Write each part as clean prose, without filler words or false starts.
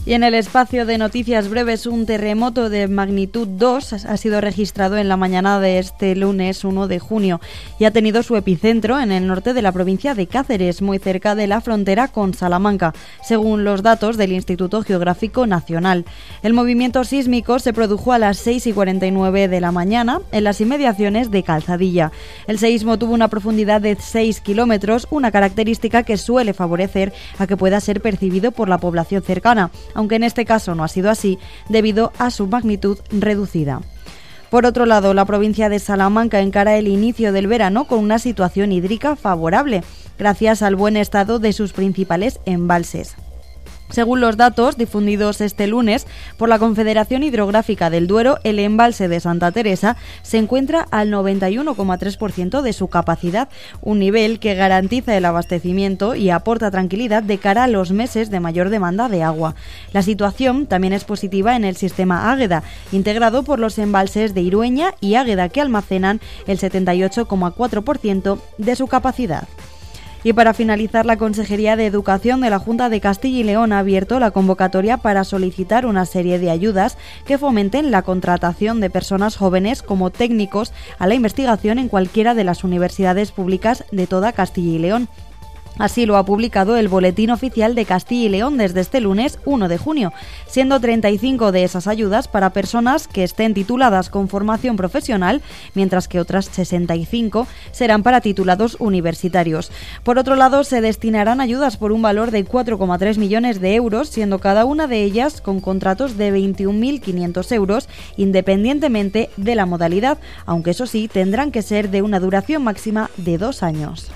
Y en el espacio de noticias breves, un terremoto de magnitud 2 ha sido registrado en la mañana de este lunes 1 de junio y ha tenido su epicentro en el norte de la provincia de Cáceres, muy cerca de la frontera con Salamanca, según los datos del Instituto Geográfico Nacional. El movimiento sísmico se produjo a las 6:49 de la mañana en las inmediaciones de Calzadilla. El seísmo tuvo una profundidad de 6 kilómetros, una característica que suele favorecer a que pueda ser percibido por la población cercana, aunque en este caso no ha sido así debido a su magnitud reducida. Por otro lado, la provincia de Salamanca encara el inicio del verano con una situación hídrica favorable, gracias al buen estado de sus principales embalses. Según los datos difundidos este lunes por la Confederación Hidrográfica del Duero, el embalse de Santa Teresa se encuentra al 91,3% de su capacidad, un nivel que garantiza el abastecimiento y aporta tranquilidad de cara a los meses de mayor demanda de agua. La situación también es positiva en el sistema Águeda, integrado por los embalses de Irueña y Águeda, que almacenan el 78,4% de su capacidad. Y para finalizar, la Consejería de Educación de la Junta de Castilla y León ha abierto la convocatoria para solicitar una serie de ayudas que fomenten la contratación de personas jóvenes como técnicos a la investigación en cualquiera de las universidades públicas de toda Castilla y León. Así lo ha publicado el Boletín Oficial de Castilla y León desde este lunes 1 de junio, siendo 35 de esas ayudas para personas que estén tituladas con formación profesional, mientras que otras 65 serán para titulados universitarios. Por otro lado, se destinarán ayudas por un valor de 4,3 millones de euros, siendo cada una de ellas con contratos de 21.500 euros, independientemente de la modalidad, aunque eso sí, tendrán que ser de una duración máxima de 2 años.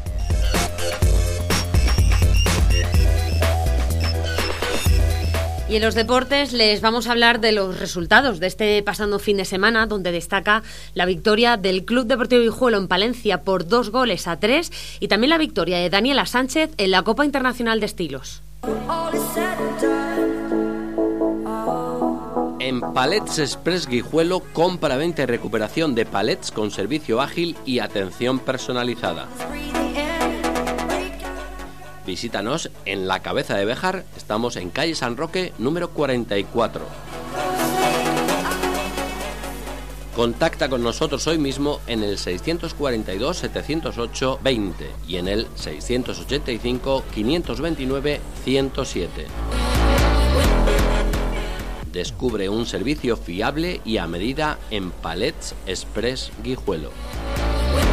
Y en los deportes les vamos a hablar de los resultados de este pasado fin de semana, donde destaca la victoria del Club Deportivo Guijuelo en Palencia por 2-3 y también la victoria de Daniela Sánchez en la Copa Internacional de Estilos. En Palets Express Guijuelo, compra, venta y recuperación de palets con servicio ágil y atención personalizada. Visítanos en la Cabeza de Béjar, estamos en calle San Roque, número 44. Contacta con nosotros hoy mismo en el 642-708-20 y en el 685-529-107. Descubre un servicio fiable y a medida en Palets Express Guijuelo.